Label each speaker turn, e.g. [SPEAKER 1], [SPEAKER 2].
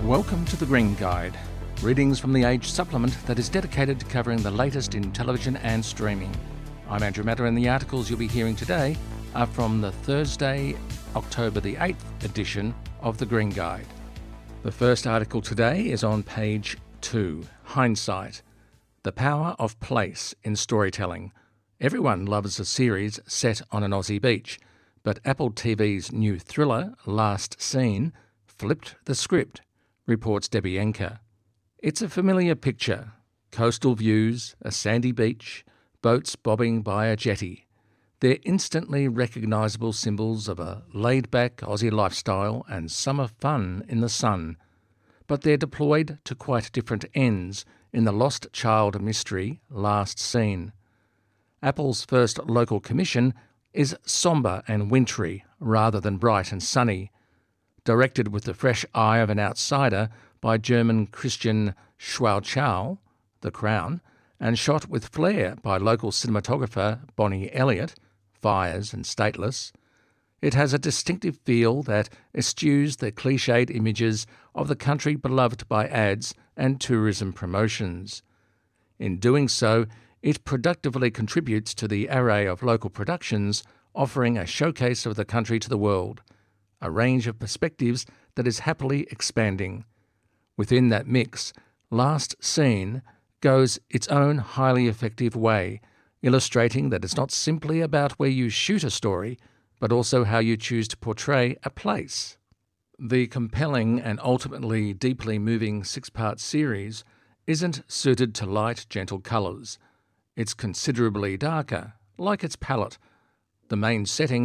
[SPEAKER 1] Welcome to The Green Guide, readings from the Age supplement that is dedicated to covering the latest in television and streaming. I'm Andrew Matter, and the articles you'll be hearing today are from the Thursday, October the 8th edition of The Green Guide. The first article today is on page 2, Hindsight, the Power of Place in Storytelling. Everyone loves a series set on an Aussie beach, but Apple TV's new thriller, Last Scene, flipped the script, reports Debbie Enker. It's a familiar picture: coastal views, a sandy beach, boats bobbing by a jetty. They're instantly recognisable symbols of a laid-back Aussie lifestyle and summer fun in the sun. But they're deployed to quite different ends in the lost child mystery, Last Scene. Apple's first local commission is sombre and wintry rather than bright and sunny. Directed with the fresh eye of an outsider by German Christian Schwarzschild, The Crown, and shot with flair by local cinematographer Bonnie Elliott, Fires and Stateless, it has a distinctive feel that eschews the cliched images of the country beloved by ads and tourism promotions. In doing so, it productively contributes to the array of local productions offering a showcase of the country to the world, a range of perspectives that is happily expanding. Within that mix, Last Scene goes its own highly effective way, illustrating that it's not simply about where you shoot a story, but also how you choose to portray a place. The compelling and ultimately deeply moving 6-part series isn't suited to light, gentle colours. It's considerably darker, like its palette. The main setting